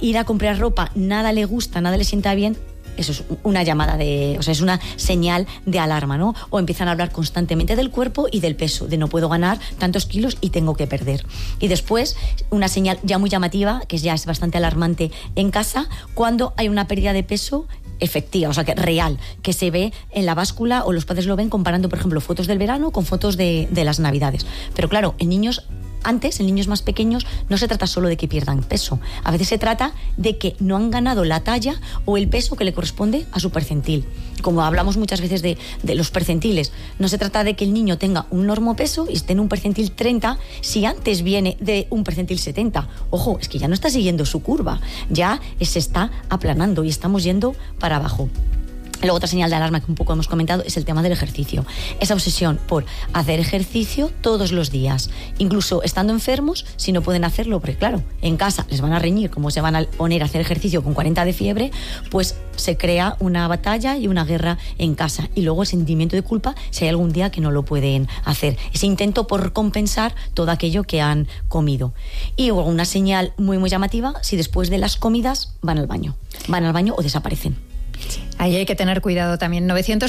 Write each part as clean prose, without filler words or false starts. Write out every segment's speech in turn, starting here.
ir a comprar ropa nada le gusta, nada le sienta bien, eso es una llamada es una señal de alarma, ¿no? O empiezan a hablar constantemente del cuerpo y del peso, de no puedo ganar tantos kilos y tengo que perder. Y después, una señal ya muy llamativa, que ya es bastante alarmante en casa, cuando hay una pérdida de peso efectiva, o sea, que real, que se ve en la báscula o los padres lo ven comparando, por ejemplo, fotos del verano con fotos de las Navidades. Pero claro, en niños más pequeños, no se trata solo de que pierdan peso. A veces se trata de que no han ganado la talla o el peso que le corresponde a su percentil. Como hablamos muchas veces de los percentiles, no se trata de que el niño tenga un normopeso y esté en un percentil 30 si antes viene de un percentil 70. Ojo, es que ya no está siguiendo su curva, ya se está aplanando y estamos yendo para abajo. Luego otra señal de alarma que un poco hemos comentado es el tema del ejercicio. Esa obsesión por hacer ejercicio todos los días, incluso estando enfermos, si no pueden hacerlo, porque claro, en casa les van a reñir cómo se van a poner a hacer ejercicio con 40 de fiebre, pues se crea una batalla y una guerra en casa. Y luego el sentimiento de culpa si hay algún día que no lo pueden hacer. Ese intento por compensar todo aquello que han comido. Y luego una señal muy muy llamativa, si después de las comidas van al baño o desaparecen. Ahí hay que tener cuidado también.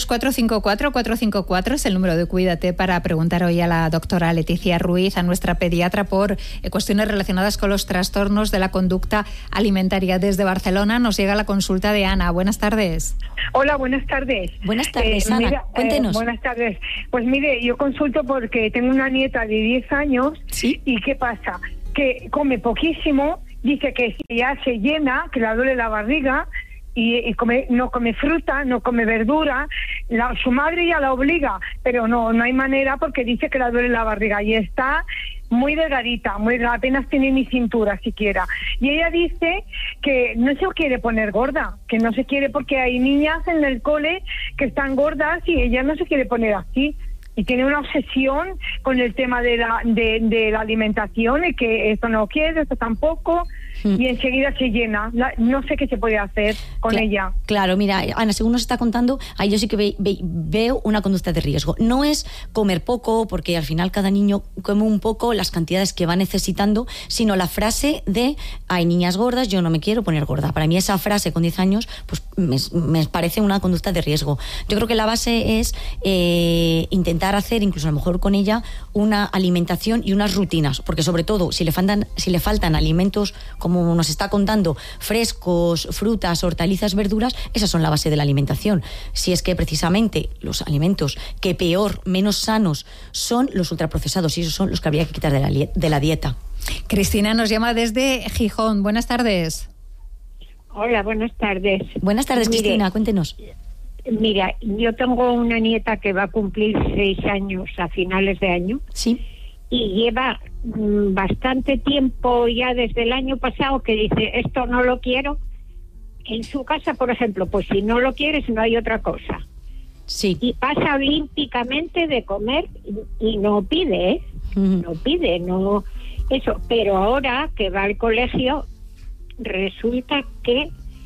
900-454-454 es el número de Cuídate para preguntar hoy a la doctora Leticia Ruiz, a nuestra pediatra, por cuestiones relacionadas con los trastornos de la conducta alimentaria. Desde Barcelona nos llega la consulta de Ana. Buenas tardes. Hola, buenas tardes. Buenas tardes, Ana. Mira, cuéntenos. Buenas tardes. Pues mire, yo consulto porque tengo una nieta de 10 años. ¿Sí? ¿Y qué pasa? Que come poquísimo, dice que si ya se llena, que le duele la barriga, y no come fruta, no come verdura. Su madre ya la obliga, pero no hay manera porque dice que le duele la barriga y está muy delgadita, apenas tiene ni cintura siquiera. Y ella dice que no se quiere poner gorda, que no se quiere porque hay niñas en el cole que están gordas y ella no se quiere poner así. Y tiene una obsesión con el tema de la alimentación y que esto no quiere, esto tampoco. Y enseguida se llena. No sé qué se puede hacer con ella. Claro, mira, Ana, según nos está contando, ahí yo sí que veo una conducta de riesgo. No es comer poco, porque al final cada niño come un poco las cantidades que va necesitando, sino la frase de hay niñas gordas, yo no me quiero poner gorda. Para mí esa frase con 10 años pues me parece una conducta de riesgo. Yo creo que la base es intentar hacer, incluso a lo mejor con ella, una alimentación y unas rutinas, porque sobre todo si le faltan alimentos, como nos está contando, frescos, frutas, hortalizas, verduras, esas son la base de la alimentación. Si es que precisamente los alimentos que menos sanos son los ultraprocesados, y esos son los que habría que quitar de la dieta. Cristina nos llama desde Gijón. Buenas tardes. Hola, buenas tardes. Buenas tardes, Cristina, cuéntenos. Mira, yo tengo una nieta que va a cumplir 6 años a finales de año. Sí. Y lleva bastante tiempo ya desde el año pasado que dice, esto no lo quiero. En su casa, por ejemplo, pues si no lo quieres, no hay otra cosa. Sí. Y pasa olímpicamente de comer y no pide, no pide, no eso. Pero ahora que va al colegio, resulta que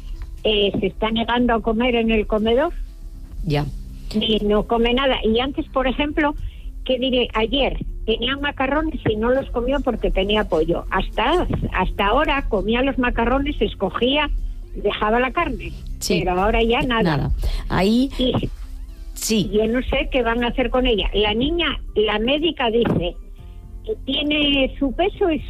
se está negando a comer en el comedor. Ya. Y no come nada. Y antes, por ejemplo, ¿qué diré? Ayer tenía macarrones y no los comió porque tenía pollo. Hasta ahora comía los macarrones, escogía, dejaba la carne. Sí. Pero ahora ya nada. Ahí... Y, sí. Yo no sé qué van a hacer con ella. La niña, la médica dice que tiene su peso y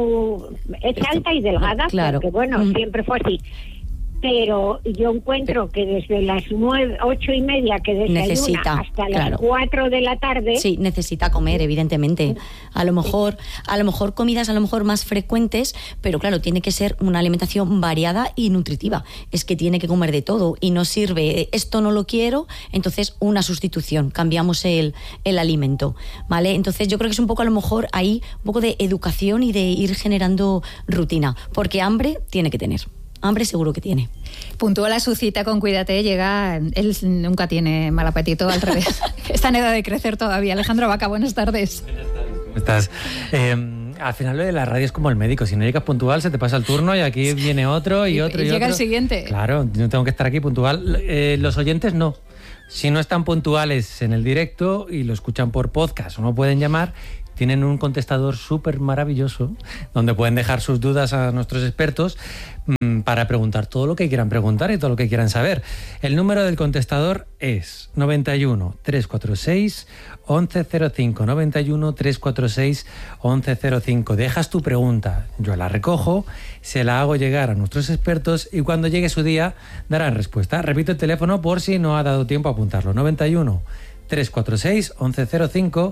es alta y delgada, claro. Porque bueno, siempre fue así. Pero yo encuentro que desde las 8:30 que desayuna hasta las 4 de la tarde... Sí, necesita comer, evidentemente. A lo mejor comidas más frecuentes, pero claro, tiene que ser una alimentación variada y nutritiva. Es que tiene que comer de todo y no sirve, esto no lo quiero, entonces una sustitución, cambiamos el alimento, ¿vale? Entonces yo creo que es un poco a lo mejor ahí, un poco de educación y de ir generando rutina, porque hambre tiene que tener. Hambre seguro que tiene. Puntúa su cita con Cuídate, llega, él nunca tiene mal apetito, al revés. Está en edad de crecer todavía. Alejandro Vaca, buenas tardes. ¿Cómo estás? Al final lo de la radio es como el médico, si no llegas puntual se te pasa el turno y aquí viene otro y otro y llega otro. El siguiente. Claro, yo tengo que estar aquí puntual. Los oyentes no. Si no están puntuales en el directo y lo escuchan por podcast o no pueden llamar, tienen un contestador súper maravilloso donde pueden dejar sus dudas a nuestros expertos para preguntar todo lo que quieran preguntar y todo lo que quieran saber. El número del contestador es 91 346 1105, 91 346 1105. Dejas tu pregunta, yo la recojo, se la hago llegar a nuestros expertos y cuando llegue su día darán respuesta. Repito el teléfono por si no ha dado tiempo a apuntarlo: 91 346 1105,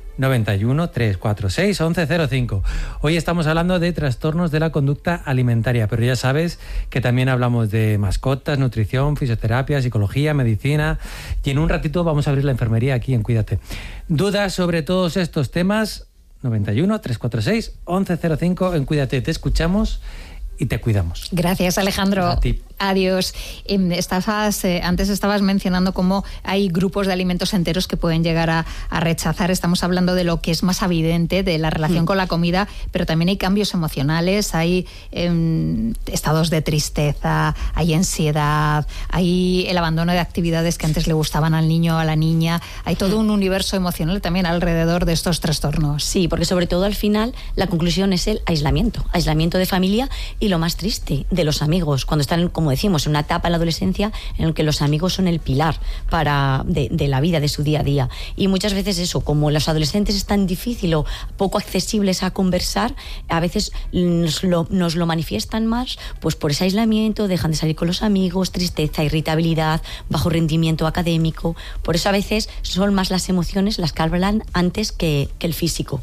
91 346 1105. Hoy estamos hablando de trastornos de la conducta alimentaria, pero ya sabes que también hablamos de mascotas, nutrición, fisioterapia, psicología, medicina, y en un ratito vamos a abrir la enfermería aquí en Cuídate. Dudas sobre todos estos temas, 91 346 1105 en Cuídate. Te escuchamos y te cuidamos. Gracias, Alejandro. A ti. Adiós. Antes estabas mencionando cómo hay grupos de alimentos enteros que pueden llegar a rechazar. Estamos hablando de lo que es más evidente, de la relación con la comida, pero también hay cambios emocionales, hay estados de tristeza, hay ansiedad, hay el abandono de actividades que antes le gustaban al niño o a la niña. Hay todo un universo emocional también alrededor de estos trastornos. Sí, porque sobre todo al final la conclusión es el aislamiento de familia y lo más triste, de los amigos, cuando están, como decimos, en una etapa en la adolescencia en la que los amigos son el pilar de la vida, de su día a día. Y muchas veces eso, como los adolescentes es tan difícil o poco accesibles a conversar, a veces nos lo manifiestan más pues por ese aislamiento, dejan de salir con los amigos, tristeza, irritabilidad, bajo rendimiento académico. Por eso a veces son más las emociones las que hablan antes que el físico.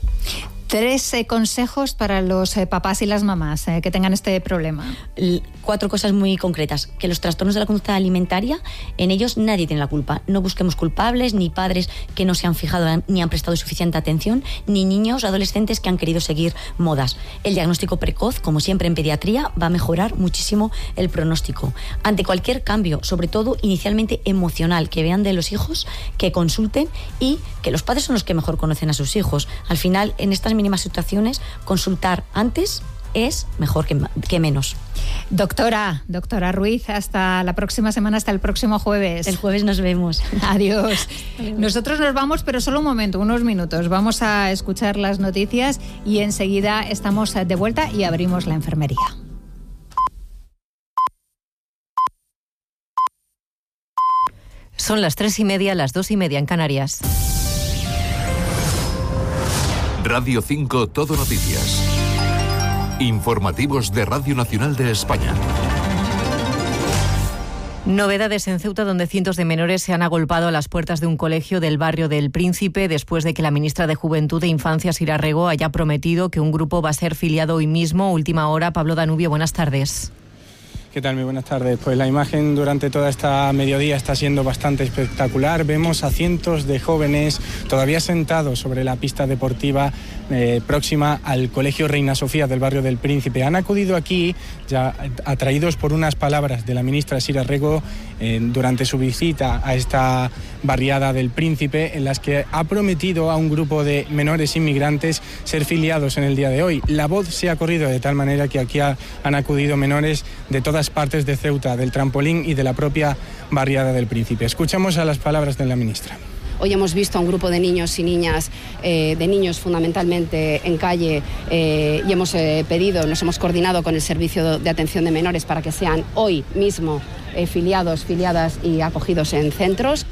3 consejos para los papás y las mamás que tengan este problema. 4 cosas muy concretas. Que los trastornos de la conducta alimentaria, en ellos nadie tiene la culpa. No busquemos culpables, ni padres que no se han fijado ni han prestado suficiente atención, ni niños, adolescentes que han querido seguir modas. El diagnóstico precoz, como siempre en pediatría, va a mejorar muchísimo el pronóstico. Ante cualquier cambio, sobre todo inicialmente emocional, que vean de los hijos, que consulten, y que los padres son los que mejor conocen a sus hijos. Al final, en estas mínimas situaciones, consultar antes es mejor que menos. Doctora Ruiz, hasta la próxima semana, hasta el próximo jueves. El jueves nos vemos. Adiós. Nosotros nos vamos, pero solo un momento, unos minutos. Vamos a escuchar las noticias y enseguida estamos de vuelta y abrimos la enfermería. Son las 3:30, las 2:30 en Canarias. Radio 5 Todo Noticias. Informativos de Radio Nacional de España. Novedades en Ceuta, donde cientos de menores se han agolpado a las puertas de un colegio del barrio del Príncipe después de que la ministra de Juventud e Infancia, Sira Rego, haya prometido que un grupo va a ser filiado hoy mismo. Última hora. Pablo Danubio, buenas tardes. ¿Qué tal? Muy buenas tardes. Pues la imagen durante toda esta mediodía está siendo bastante espectacular. Vemos a cientos de jóvenes todavía sentados sobre la pista deportiva próxima al Colegio Reina Sofía del barrio del Príncipe. Han acudido aquí ya atraídos por unas palabras de la ministra Sira Rego durante su visita a esta barriada del Príncipe, en las que ha prometido a un grupo de menores inmigrantes ser filiados en el día de hoy. La voz se ha corrido de tal manera que aquí han acudido menores de todas partes de Ceuta, del Trampolín y de la propia barriada del Príncipe. Escuchamos a las palabras de la ministra. Hoy hemos visto a un grupo de niños y niñas, de niños fundamentalmente en calle, y hemos nos hemos coordinado con el Servicio de Atención de Menores para que sean hoy mismo filiadas y acogidos en centros.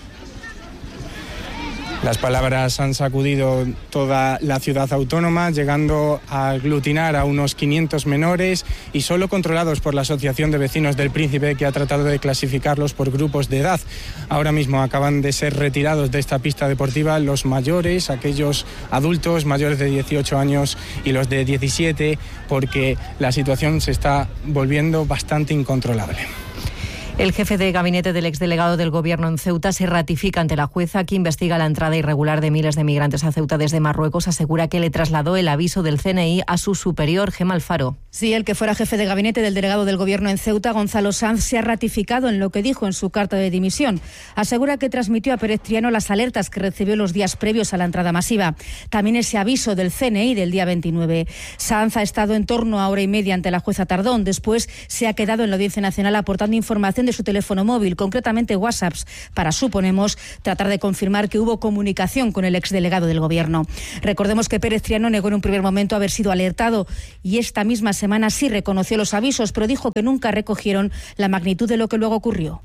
Las palabras han sacudido toda la ciudad autónoma, llegando a aglutinar a unos 500 menores y solo controlados por la Asociación de Vecinos del Príncipe, que ha tratado de clasificarlos por grupos de edad. Ahora mismo acaban de ser retirados de esta pista deportiva los mayores, aquellos adultos mayores de 18 años y los de 17, porque la situación se está volviendo bastante incontrolable. El jefe de gabinete del exdelegado del Gobierno en Ceuta se ratifica ante la jueza que investiga la entrada irregular de miles de migrantes a Ceuta desde Marruecos. Asegura que le trasladó el aviso del CNI a su superior, Gemma Alfaro. Sí, el que fuera jefe de gabinete del delegado del Gobierno en Ceuta, Gonzalo Sanz, se ha ratificado en lo que dijo en su carta de dimisión. Asegura que transmitió a Pérez Triano las alertas que recibió los días previos a la entrada masiva. También ese aviso del CNI del día 29. Sanz ha estado en torno a hora y media ante la jueza Tardón. Después se ha quedado en la Audiencia Nacional aportando información localización de su teléfono móvil, concretamente WhatsApps, para, suponemos, tratar de confirmar que hubo comunicación con el exdelegado del Gobierno. Recordemos que Pérez Triano negó en un primer momento haber sido alertado y esta misma semana sí reconoció los avisos, pero dijo que nunca recogieron la magnitud de lo que luego ocurrió.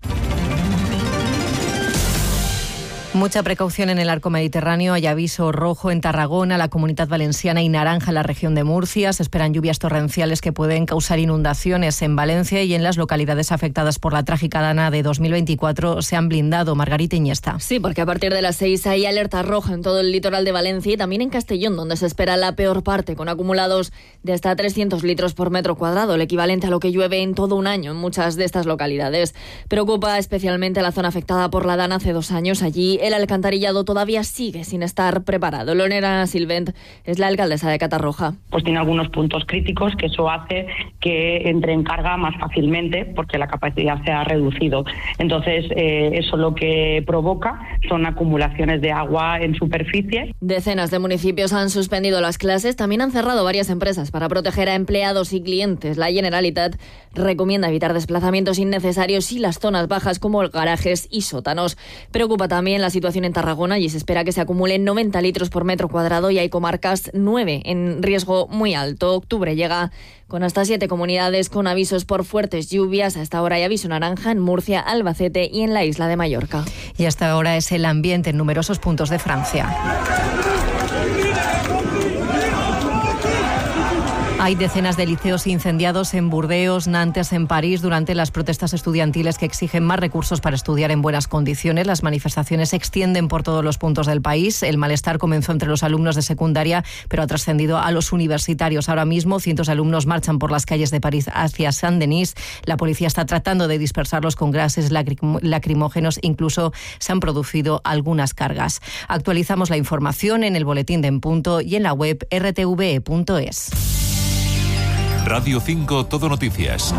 Mucha precaución en el arco mediterráneo. Hay aviso rojo en Tarragona, la Comunidad Valenciana y naranja en la región de Murcia. Se esperan lluvias torrenciales que pueden causar inundaciones en Valencia y en las localidades afectadas por la trágica dana de 2024 se han blindado. Margarita Iniesta. Sí, porque a partir de las 6 hay alerta roja en todo el litoral de Valencia y también en Castellón, donde se espera la peor parte, con acumulados de hasta 300 litros por metro cuadrado, el equivalente a lo que llueve en todo un año en muchas de estas localidades. Preocupa especialmente la zona afectada por la dana hace 2 años. Allí el alcantarillado todavía sigue sin estar preparado. Lorena Silvent es la alcaldesa de Catarroja. Pues tiene algunos puntos críticos que eso hace que entre en carga más fácilmente porque la capacidad se ha reducido. Entonces, eso lo que provoca son acumulaciones de agua en superficie. Decenas de municipios han suspendido las clases, también han cerrado varias empresas para proteger a empleados y clientes. La Generalitat recomienda evitar desplazamientos innecesarios y las zonas bajas como garajes y sótanos. Preocupa también la situación en Tarragona. Allí se espera que se acumulen 90 litros por metro cuadrado y hay comarcas 9 en riesgo muy alto. Octubre llega con hasta 7 comunidades con avisos por fuertes lluvias. A esta hora hay aviso naranja en Murcia, Albacete y en la isla de Mallorca. Y hasta ahora es el ambiente en numerosos puntos de Francia. Hay decenas de liceos incendiados en Burdeos, Nantes, en París, durante las protestas estudiantiles que exigen más recursos para estudiar en buenas condiciones. Las manifestaciones se extienden por todos los puntos del país. El malestar comenzó entre los alumnos de secundaria, pero ha trascendido a los universitarios. Ahora mismo, cientos de alumnos marchan por las calles de París hacia Saint-Denis. La policía está tratando de dispersarlos con gases lacrimógenos. Incluso se han producido algunas cargas. Actualizamos la información en el boletín de En Punto y en la web rtve.es. Radio 5 Todo Noticias.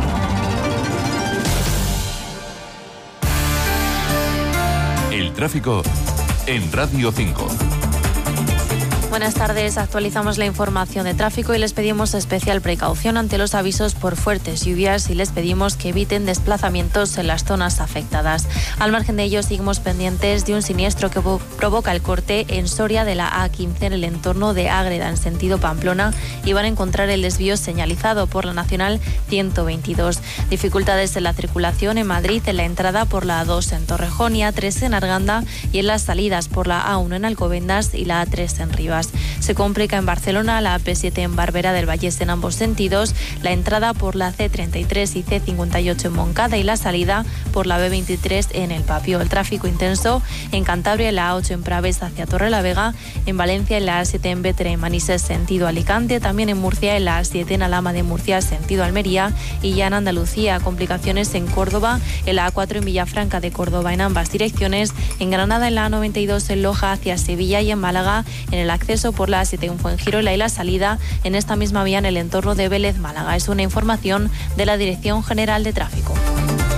El tráfico en Radio 5. Buenas tardes, actualizamos la información de tráfico y les pedimos especial precaución ante los avisos por fuertes lluvias y les pedimos que eviten desplazamientos en las zonas afectadas. Al margen de ello, seguimos pendientes de un siniestro que provoca el corte en Soria de la A15 en el entorno de Ágreda en sentido Pamplona y van a encontrar el desvío señalizado por la Nacional 122. Dificultades en la circulación en Madrid en la entrada por la A2 en Torrejón y A3 en Arganda y en las salidas por la A1 en Alcobendas y la A3 en Rivas. Se complica en Barcelona la AP7 en Barberà del Vallès en ambos sentidos, la entrada por la C33 y C58 en Moncada y la salida por la B23 en El Papio. El tráfico intenso en Cantabria en la A8 en Praves hacia Torrelavega, en Valencia en la A7 en Bétera y Manises sentido Alicante, también en Murcia en la A7 en Alhama de Murcia sentido Almería y ya en Andalucía complicaciones en Córdoba, en la A4 en Villafranca de Córdoba en ambas direcciones, en Granada en la A92 en Loja hacia Sevilla y en Málaga en el acceso por la A7 en Fuengirola y la salida en esta misma vía en el entorno de Vélez, Málaga. Es una información de la Dirección General de Tráfico.